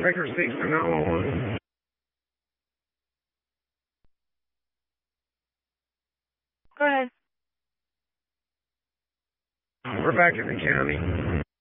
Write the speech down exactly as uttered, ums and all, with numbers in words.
Record six for nine one one. Go ahead. We're back in the county.